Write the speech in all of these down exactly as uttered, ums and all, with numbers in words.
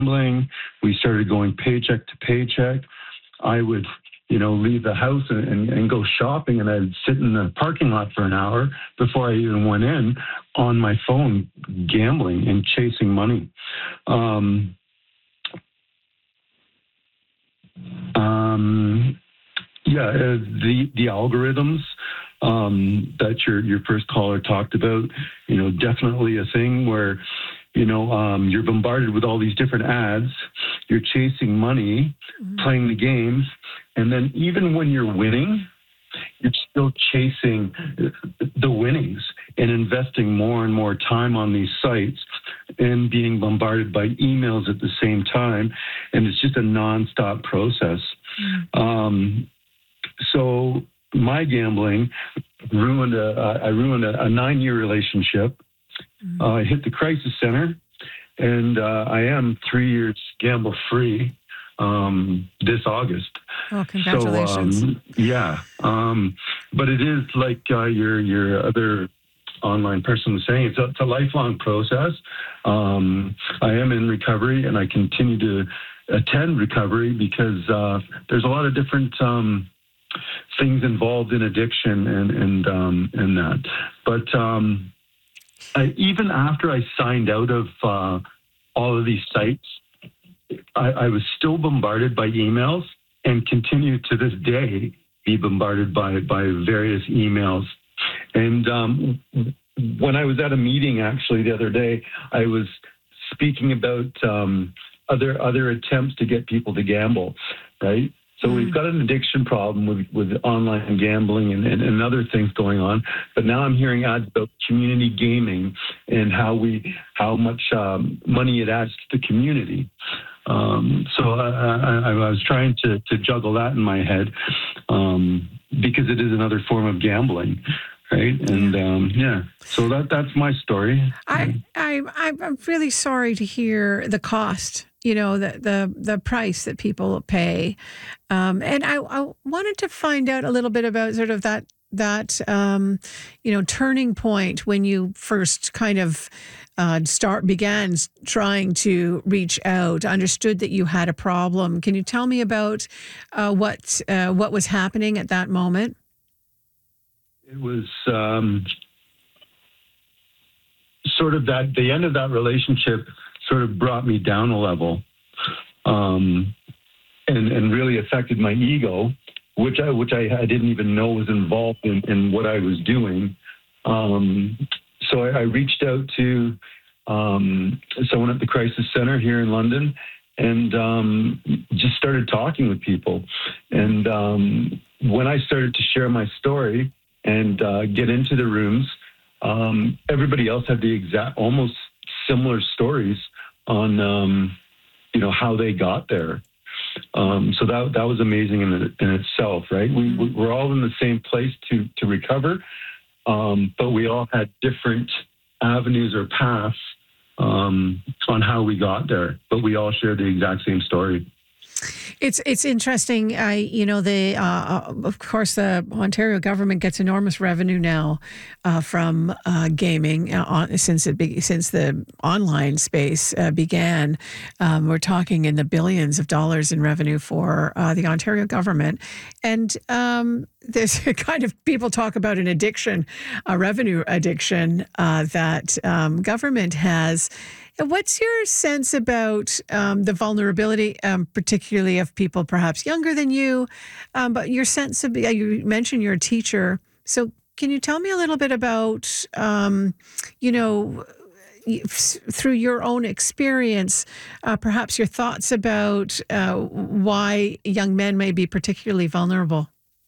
gambling. We started going paycheck to paycheck. I would, you know, leave the house and, and, and go shopping, and I'd sit in the parking lot for an hour before I even went in on my phone, gambling and chasing money. Um, um, yeah, uh, the the algorithms um, that your your first caller talked about, you know, definitely a thing where, you know, um, you're bombarded with all these different ads. You're chasing money, mm-hmm. playing the games, and then even when you're winning, you're still chasing the winnings and investing more and more time on these sites and being bombarded by emails at the same time. And it's just a nonstop process. Mm-hmm. Um, so my gambling ruined a, I ruined a, a nine-year relationship. Mm-hmm. Uh, I hit the crisis center, and uh, I am three years gamble-free um, this August. Oh, congratulations. So, um, yeah. Um, but it is like uh, your your other online person was saying, it's a, it's a lifelong process. Um, I am in recovery, and I continue to attend recovery because uh, there's a lot of different um, things involved in addiction and, and, um, and that. But um, I, even after I signed out of uh, all of these sites, I, I was still bombarded by emails and continue to this day be bombarded by, by various emails. And um, when I was at a meeting actually the other day, I was speaking about um, other other attempts to get people to gamble, right? So mm-hmm. we've got an addiction problem with, with online gambling and, and, and other things going on. But now I'm hearing ads about community gaming and how we how much um, money it adds to the community. Um, so I, I, I was trying to, to juggle that in my head um, because it is another form of gambling, right? And yeah, um, yeah. so that that's my story. I, I I'm really sorry to hear the cost. You know, the the the price that people pay, um, and I, I wanted to find out a little bit about sort of that that um, you know turning point when you first kind of uh, start began trying to reach out, understood that you had a problem. Can you tell me about uh, what uh, what was happening at that moment? It was um, sort of that the end of that relationship sort of brought me down a level, um, and and really affected my ego, which I which I, I didn't even know was involved in, in what I was doing. Um, so I, I reached out to um, someone at the Crisis Center here in London, and um, just started talking with people. And um, when I started to share my story and uh, get into the rooms, um, everybody else had the exact, almost similar stories on, um, you know, how they got there. Um, so that that was amazing in, it, in itself, right? We, we're all in the same place to to recover, um, but we all had different avenues or paths um, on how we got there. But we all shared the exact same story. It's it's interesting. I you know the uh, of course the Ontario government gets enormous revenue now uh, from uh, gaming uh, on, since it be, since the online space uh, began. Um, we're talking in the billions of dollars in revenue for uh, the Ontario government, and um, there's kind of people talk about an addiction, a revenue addiction uh, that um, government has. What's your sense about um, the vulnerability, um, particularly of people perhaps younger than you, um, but your sense of, you mentioned you're a teacher, so can you tell me a little bit about, um, you know, through your own experience, uh, perhaps your thoughts about uh, why young men may be particularly vulnerable?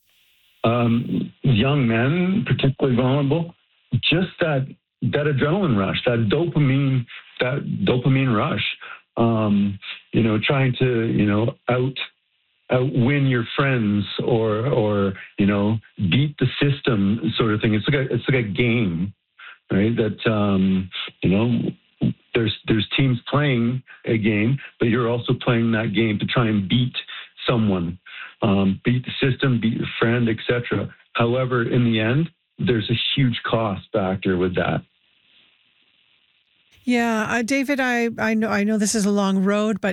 Um, young men, particularly vulnerable, just that that adrenaline rush, that dopamine, that dopamine rush, um, you know, trying to, you know, out, outwin your friends or, or, you know, beat the system sort of thing. It's like a, it's like a game, right? That, um, you know, there's, there's teams playing a game, but you're also playing that game to try and beat someone, um, beat the system, beat your friend, et cetera. However, in the end, there's a huge cost factor with that. Yeah, uh, David, I, I know I know this is a long road, but